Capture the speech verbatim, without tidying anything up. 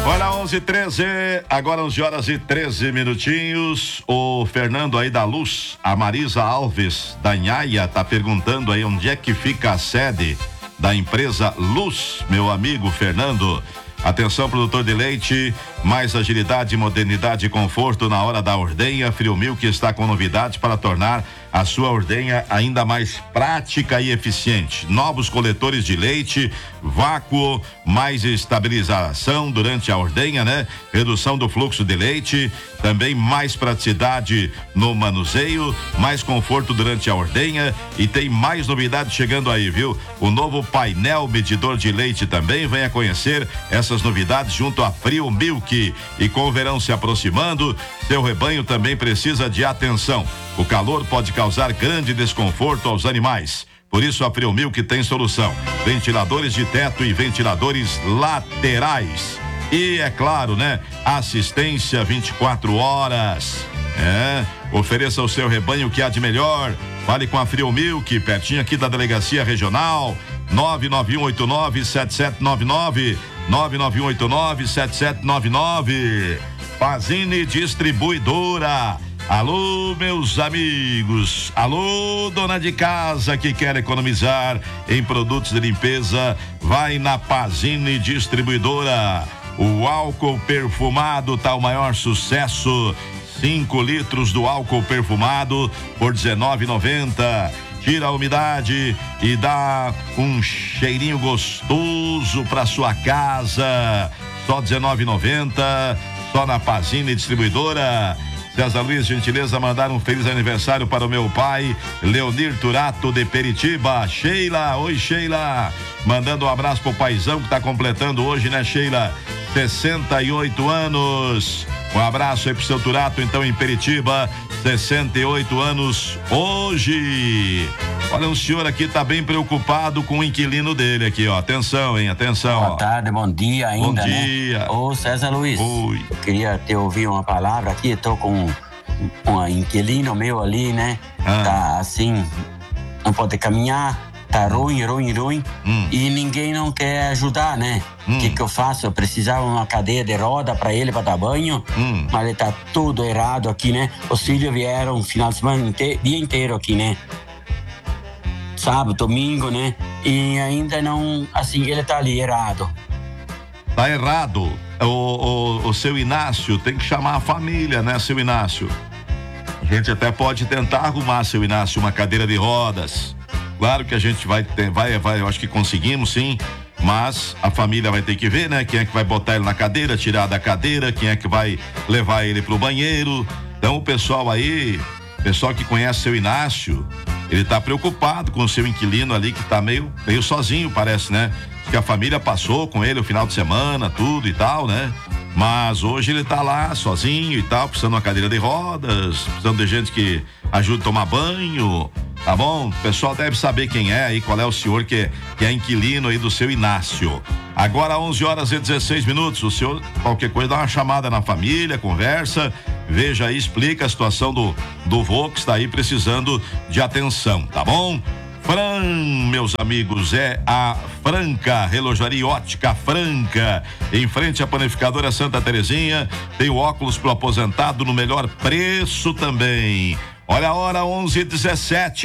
Olha, onze e treze, agora onze horas e treze minutinhos. O Fernando aí da Luz, a Marisa Alves da Nhaia tá perguntando aí onde é que fica a sede da empresa Luz, meu amigo Fernando. Atenção, produtor de leite, mais agilidade, modernidade e conforto na hora da ordenha. Frio Milk está com novidades para tornar a sua ordenha ainda mais prática e eficiente. Novos coletores de leite, vácuo, mais estabilização durante a ordenha, né? Redução do fluxo de leite, também mais praticidade no manuseio, mais conforto durante a ordenha e tem mais novidades chegando aí, viu? O novo painel medidor de leite também, venha conhecer essas novidades junto a Frio Milk. E com o verão se aproximando, seu rebanho também precisa de atenção. O calor pode causar grande desconforto aos animais. Por isso a Frio Milk tem solução: ventiladores de teto e ventiladores laterais. E é claro, né? Assistência vinte e quatro horas. É, ofereça ao seu rebanho o que há de melhor. Fale com a Frio Milk, pertinho aqui da Delegacia Regional. nove nove um oito nove sete sete nove nove, nove nove um oito nove sete sete nove nove. Pazini Distribuidora. Alô, meus amigos, alô, dona de casa que quer economizar em produtos de limpeza, vai na Pazini Distribuidora. O álcool perfumado tá o maior sucesso, cinco litros do álcool perfumado por dezenove reais e noventa centavos. Tira a umidade e dá um cheirinho gostoso para sua casa, só dezenove reais e noventa centavos, só na Pazini Distribuidora. César Luiz, gentileza, mandar um feliz aniversário para o meu pai, Leonir Turato de Peritiba. Sheila, oi Sheila, mandando um abraço pro paizão que tá completando hoje, né Sheila? sessenta e oito anos. Um abraço aí pro seu Turato, então, em Peritiba, sessenta e oito anos hoje. Olha, um senhor aqui tá bem preocupado com o inquilino dele aqui, ó. Atenção, hein? Atenção. Boa ó. tarde, bom dia ainda, bom dia. Né? Ô, César Luiz. Oi. Eu queria ter ouvido uma palavra aqui, eu tô com um inquilino meu ali, né? Ah. Tá assim, não pode caminhar, tá ruim, ruim, ruim. Hum. E ninguém não quer ajudar, né? O hum. que que eu faço? Eu precisava de uma cadeira de roda pra ele, pra dar banho, hum. mas ele tá tudo errado aqui, né? Os filhos vieram um final de semana, inte- dia inteiro aqui, né? Sábado, domingo, né? E ainda não, assim, ele tá ali errado. Tá errado. O, o, o seu Inácio tem que chamar a família, né, seu Inácio? A gente até pode tentar arrumar, seu Inácio, uma cadeira de rodas. Claro que a gente vai ter, vai, vai, eu acho que conseguimos, sim. Mas a família vai ter que ver, né? Quem é que vai botar ele na cadeira, tirar da cadeira, quem é que vai levar ele pro banheiro. Então o pessoal aí, pessoal que conhece seu Inácio, ele tá preocupado com o seu inquilino ali que tá meio, meio sozinho, parece, né? Que a família passou com ele o final de semana, tudo e tal, né? Mas hoje ele tá lá sozinho e tal, precisando de uma cadeira de rodas, precisando de gente que ajude a tomar banho, tá bom? O pessoal deve saber quem é aí, qual é o senhor que é, que é inquilino aí do seu Inácio. Agora onze horas e dezesseis minutos, o senhor, qualquer coisa, dá uma chamada na família, conversa, veja aí, explica a situação do, do vô que está aí precisando de atenção, tá bom? Fran, meus amigos, é a Franca, Relojaria Ótica Franca, em frente à Panificadora Santa Terezinha, tem o óculos pro aposentado no melhor preço também. Olha a hora, onze e dezessete.